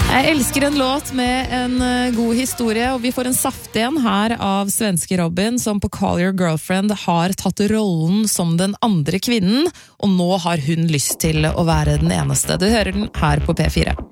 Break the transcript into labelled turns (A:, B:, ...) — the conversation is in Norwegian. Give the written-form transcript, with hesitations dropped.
A: Jeg elsker en låt med en god historie, og vi får en saftig en her av svenske Robin, som på Call Your Girlfriend har tatt rollen som den andre kvinnen, og nå har hun lyst til å være den eneste. Du hører den her på P4.